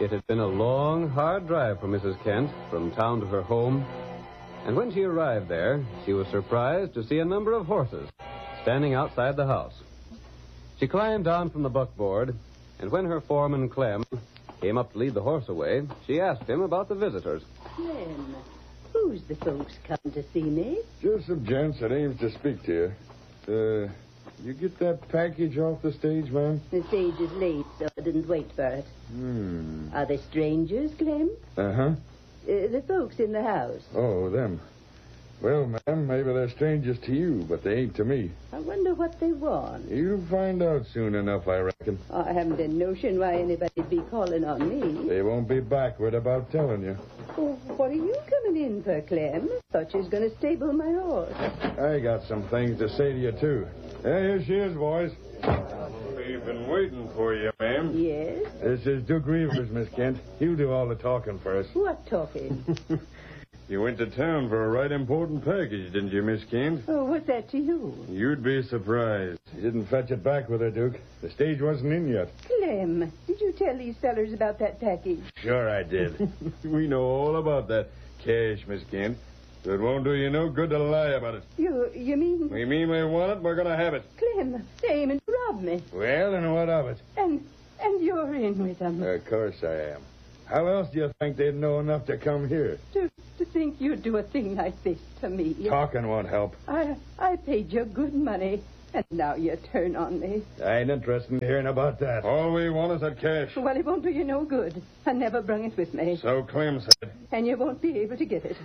It had been a long, hard drive for Mrs. Kent from town to her home. And when she arrived there, she was surprised to see a number of horses standing outside the house. She climbed down from the buckboard, and when her foreman, Clem, came up to lead the horse away, she asked him about the visitors. Clem, who's the folks come to see me? Just some gents that aims to speak to you. You get that package off the stage, ma'am? The stage is late, so I didn't wait for it. Are they strangers, Clem? Uh-huh. The folks in the house. Oh, them. Well, ma'am, maybe they're strangers to you, but they ain't to me. I wonder what they want. You'll find out soon enough, I reckon. I haven't a notion why anybody'd be calling on me. They won't be backward about telling you. Oh, what are you coming in for, Clem? Thought you was going to stable my horse. I got some things to say to you, too. Here she is, boys. We've been waiting for you, ma'am. Yes? This is Duke Reavers, Miss Kent. He'll do all the talking for us. What talking? You went to town for a right important package, didn't you, Miss Kent? Oh, what's that to you? You'd be surprised. She didn't fetch it back with her, Duke. The stage wasn't in yet. Clem, did you tell these fellers about that package? Sure I did. We know all about that cash, Miss Kent. It won't do you no good to lie about it. You mean... We mean we want it, we're going to have it. Clem, they aiming to rob me. Well, and what of it? And you're in with them. Of course I am. How else do you think they'd know enough to come here? To think you'd do a thing like this to me. Talking won't help. I paid you good money, and now you turn on me. I ain't interested in hearing about that. All we want is that cash. Well, it won't do you no good. I never brung it with me. So Clem said. And you won't be able to get it.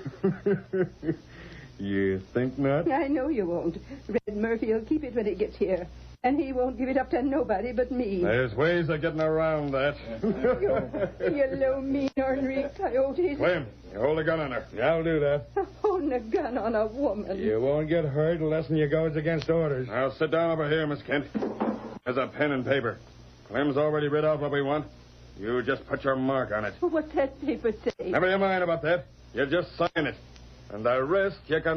You think not? I know you won't. Red Murphy will keep it when it gets here. And he won't give it up to nobody but me. There's ways of getting around that. You low, mean, ornery coyote. Clem, you hold a gun on her. I'll do that. Holding a gun on a woman. You won't get hurt unless you goes against orders. Now sit down over here, Miss Kent. There's a pen and paper. Clem's already read out what we want. You just put your mark on it. What's that paper say? Never you mind about that. You just sign it. And the rest you can